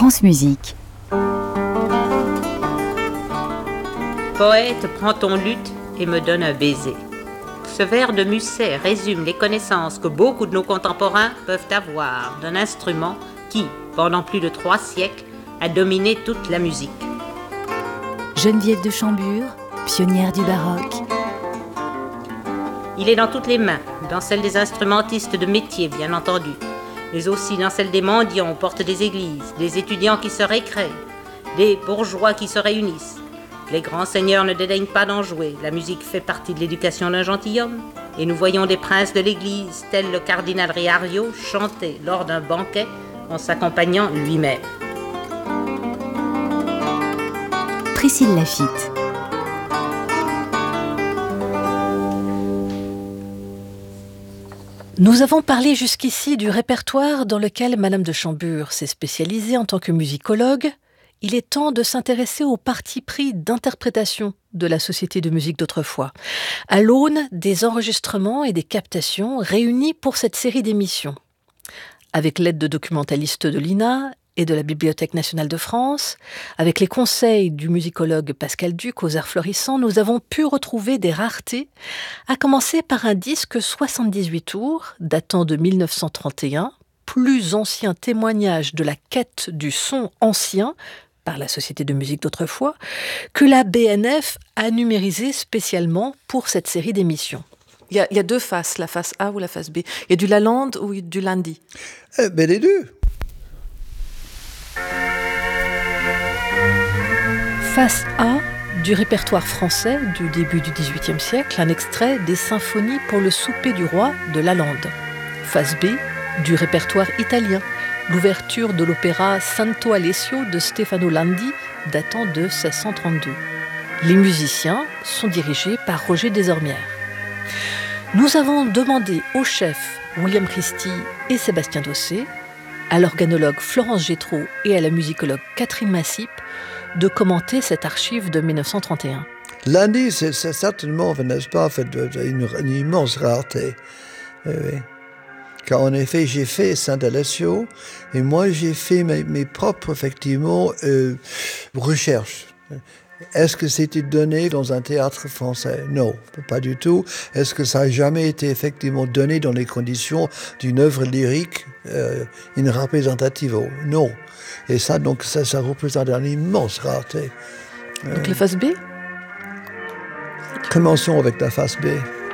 France Musique. Poète, prends ton luth et me donne un baiser. Ce vers de Musset résume les connaissances que beaucoup de nos contemporains peuvent avoir d'un instrument qui, pendant plus de 3 siècles, a dominé toute la musique. Geneviève de Chambure, pionnière du baroque. Il est dans toutes les mains, dans celles des instrumentistes de métier, bien entendu, mais aussi dans celles des mendiants aux portes des églises, des étudiants qui se récréent, des bourgeois qui se réunissent. Les grands seigneurs ne dédaignent pas d'en jouer, la musique fait partie de l'éducation d'un gentilhomme, et nous voyons des princes de l'église, tels le cardinal Riario, chanter lors d'un banquet en s'accompagnant lui-même. Priscille Laffitte. Nous avons parlé jusqu'ici du répertoire dans lequel Madame de Chambure s'est spécialisée en tant que musicologue. Il est temps de s'intéresser au parti pris d'interprétation de la Société de musique d'autrefois, à l'aune des enregistrements et des captations réunis pour cette série d'émissions. Avec l'aide de documentalistes de l'INA et de la Bibliothèque nationale de France, avec les conseils du musicologue Pascal Duc aux Arts Florissants, nous avons pu retrouver des raretés, à commencer par un disque 78 tours, datant de 1931, plus ancien témoignage de la quête du son ancien, par la Société de musique d'autrefois, que la BNF a numérisé spécialement pour cette série d'émissions. Il y a 2 faces, la face A ou la face B. Il y a du Lalande ou du Landi. Les deux. Face A, du répertoire français du début du XVIIIe siècle, un extrait des symphonies pour le souper du roi de Lalande. Face B, du répertoire italien, l'ouverture de l'opéra Santo Alessio de Stefano Landi, datant de 1632. Les musiciens sont dirigés par Roger Desormières. Nous avons demandé au chef William Christie et Sébastien Dossé, à l'organologue Florence Gétraud et à la musicologue Catherine Massip de commenter cette archive de 1931. Landi, c'est certainement, n'est-ce pas, une immense rareté. Oui. Car en effet, j'ai fait Sant'Alessio et moi j'ai fait mes propres, effectivement, recherches. Est-ce que c'était donné dans un théâtre français? Non, pas du tout. Est-ce que ça a jamais été effectivement donné dans les conditions d'une œuvre lyrique in representativo? Non. Et ça, donc, ça représente une immense rareté. Donc la face B? Commençons avec la face B.